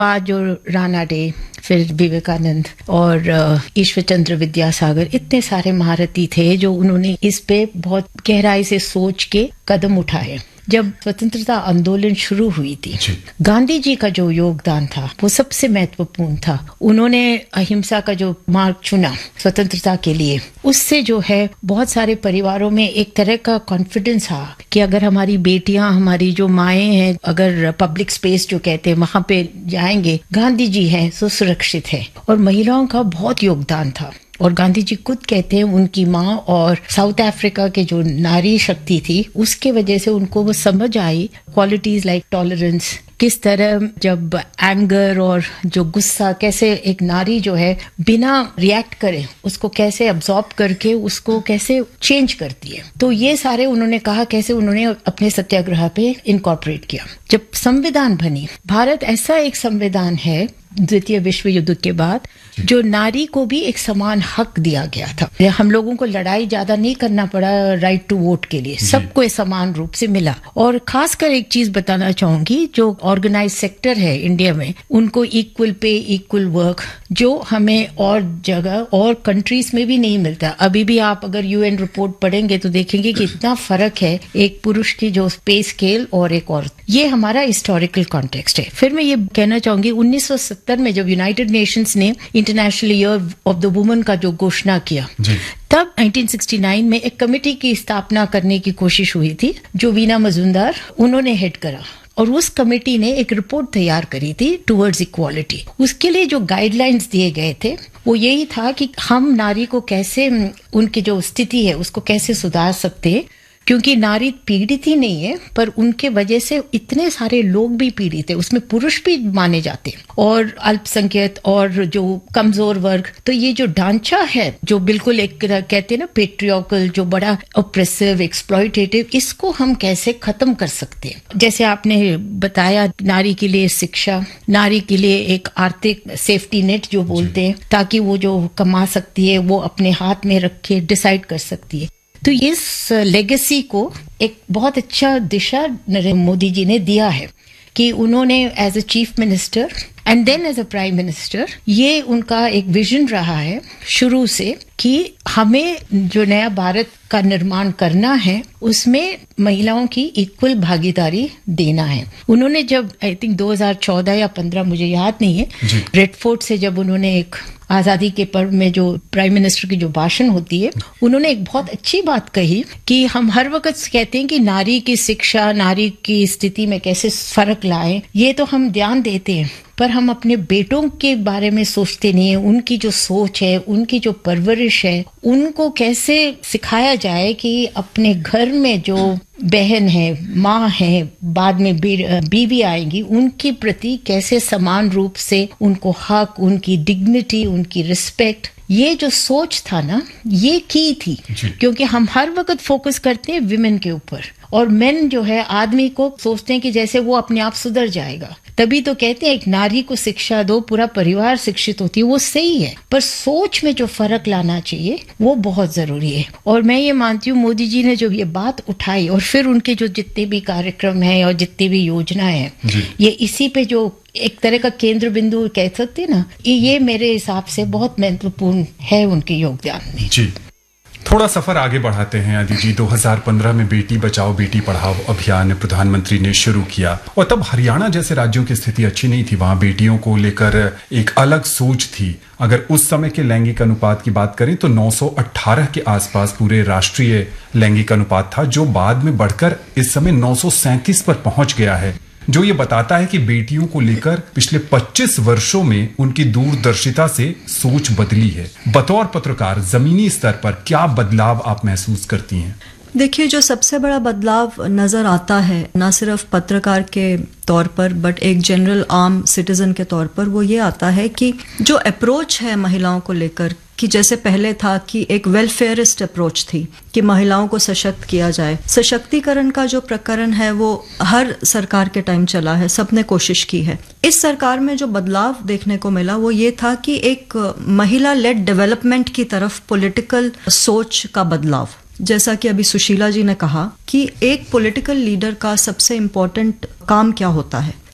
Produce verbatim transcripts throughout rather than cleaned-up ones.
आज जो राणा डे, फिर विवेकानंद और ईश्वर चंद्र विद्यासागर, इतने सारे महारथी थे जो उन्होंने इस पे बहुत गहराई से सोच के कदम उठाए। जब स्वतंत्रता आंदोलन शुरू हुई थी, गांधी जी का जो योगदान था वो सबसे महत्वपूर्ण था। उन्होंने अहिंसा का जो मार्ग चुना स्वतंत्रता के लिए, उससे जो है बहुत सारे परिवारों में एक तरह का कॉन्फिडेंस आ कि अगर हमारी बेटियां, हमारी जो माएं हैं, अगर पब्लिक स्पेस जो कहते हैं वहां पे जाएंगे, गांधी जी हैं तो सुरक्षित है। और महिलाओं का बहुत योगदान था। और गांधी जी खुद कहते हैं उनकी माँ और साउथ अफ्रीका के जो नारी शक्ति थी, उसके वजह से उनको वो समझ आई क्वालिटीज लाइक टॉलरेंस, किस तरह जब एंगर और जो गुस्सा, कैसे एक नारी जो है बिना रिएक्ट करे उसको कैसे अब्सॉर्ब करके उसको कैसे चेंज करती है। तो ये सारे उन्होंने कहा, कैसे उन्होंने अपने सत्याग्रह पे इनकॉर्पोरेट किया। जब संविधान बनी, भारत ऐसा एक संविधान है द्वितीय विश्व युद्ध के बाद जो नारी को भी एक समान हक दिया गया था। हम लोगों को लड़ाई ज्यादा नहीं करना पड़ा राइट टू वोट के लिए, सबको समान रूप से मिला। और खासकर एक चीज बताना चाहूंगी, जो ऑर्गेनाइज सेक्टर है इंडिया में, उनको इक्वल पे इक्वल वर्क, जो हमें और जगह और कंट्रीज में भी नहीं मिलता। अभी भी आप अगर यूएन रिपोर्ट पढ़ेंगे तो देखेंगे कि इतना फर्क है एक पुरुष की जो पे स्केल और एक औरत। ये हमारा हिस्टोरिकल कॉन्टेक्स्ट है। फिर मैं ये कहना चाहूंगी, उन्नीस सौ सत्तर में जब यूनाइटेड नेशंस ने international year of the woman का जो घोषणा किया, तब उन्नीस सौ उनहत्तर में एक कमेटी की स्थापना करने की कोशिश हुई थी जो वीना मजुमदार उन्होंने हेड करा। और उस कमेटी ने एक रिपोर्ट तैयार करी थी टुवर्ड्स इक्वालिटी। उसके लिए जो गाइडलाइंस दिए गए थे वो यही था कि हम नारी को कैसे, उनकी जो स्थिति है उसको कैसे सुधार सकते हैं, क्योंकि नारी पीड़ित ही नहीं है पर उनके वजह से इतने सारे लोग भी पीड़ित है, उसमें पुरुष भी माने जाते हैं और अल्पसंख्यक और जो कमजोर वर्ग। तो ये जो ढांचा है जो बिल्कुल एक कहते हैं ना पेट्रियार्कल, जो बड़ा ऑप्रेसिव, एक्सप्लॉयटेटिव, इसको हम कैसे खत्म कर सकते हैं। जैसे आपने बताया, नारी के लिए शिक्षा, नारी के लिए एक आर्थिक सेफ्टी नेट जो बोलते हैं, ताकि वो जो कमा सकती है वो अपने हाथ में रख के डिसाइड कर सकती है। तो इस लेगेसी को एक बहुत अच्छा दिशा नरेंद्र मोदी जी ने दिया है कि उन्होंने as a chief minister and then as a prime minister, ये उनका एक विजन रहा है शुरू से कि हमें जो नया भारत का निर्माण करना है उसमें महिलाओं की इक्वल भागीदारी देना है। उन्होंने जब आई थिंक दो हज़ार चौदह या पंद्रह, मुझे याद नहीं है, रेड फोर्ट से जब उन्होंने एक आजादी के पर्व में जो प्राइम मिनिस्टर की जो भाषण होती है, उन्होंने एक बहुत अच्छी बात कही कि हम हर वक्त कहते हैं कि नारी की शिक्षा, नारी की स्थिति में कैसे फर्क लाए, ये तो हम ध्यान देते हैं, पर हम अपने बेटों के बारे में सोचते नहीं है। उनकी जो सोच है, उनकी जो परवरिश है, उनको कैसे सिखाया जाए कि अपने घर में जो बहन है, माँ है, बाद में बीवी आएंगी, उनके प्रति कैसे समान रूप से उनको हक, उनकी डिग्निटी, उनकी रिस्पेक्ट, ये जो सोच था ना, ये की थी। क्योंकि हम हर वक्त फोकस करते हैं विमेन के ऊपर, और मेन जो है आदमी को सोचते हैं कि जैसे वो अपने आप सुधर जाएगा। तभी तो कहते हैं एक नारी को शिक्षा दो, पूरा परिवार शिक्षित होती है। वो सही है, पर सोच में जो फर्क लाना चाहिए वो बहुत जरूरी है। और मैं ये मानती हूँ मोदी जी ने जो ये बात उठाई, और फिर उनके जो जितने भी कार्यक्रम हैं और जितनी भी योजनाएं हैं, ये इसी पे जो एक तरह का केंद्र बिंदु कह सकते हैं ना, ये मेरे हिसाब से बहुत महत्वपूर्ण है उनके योगदान में। जी, थोड़ा सफर आगे बढ़ाते हैं आदि जी। दो हज़ार पंद्रह में बेटी बचाओ बेटी पढ़ाओ अभियान प्रधानमंत्री ने शुरू किया, और तब हरियाणा जैसे राज्यों की स्थिति अच्छी नहीं थी, वहां बेटियों को लेकर एक अलग सोच थी। अगर उस समय के लैंगिक अनुपात की बात करें तो नौ सौ अठारह के आसपास पूरे राष्ट्रीय लैंगिक अनुपात था, जो बाद में बढ़कर इस समय नौ सौ सैंतीस पर पहुंच गया है, जो ये बताता है कि बेटियों को लेकर पिछले पच्चीस वर्षों में उनकी दूरदर्शिता से सोच बदली है। बतौर पत्रकार जमीनी स्तर पर क्या बदलाव आप महसूस करती हैं? देखिए, जो सबसे बड़ा बदलाव नजर आता है, ना सिर्फ पत्रकार के तौर पर बट एक जनरल आम सिटीजन के तौर पर, वो ये आता है कि जो अप्रोच है महिलाओं को लेकर, कि जैसे पहले था कि एक वेलफेयरिस्ट अप्रोच थी कि महिलाओं को सशक्त किया जाए। सशक्तिकरण का जो प्रकरण है वो हर सरकार के टाइम चला है, सबने कोशिश की है। इस सरकार में जो बदलाव देखने को मिला वो ये था कि एक महिला लेड डेवलपमेंट की तरफ पॉलिटिकल सोच का बदलाव। जैसा कि अभी सुशीला जी ने कहा कि एक पॉलिटिकल लीडर का सबसे इम्पोर्टेंट काम क्या होता है,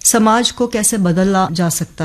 समाज को कैसे बदला जा सकता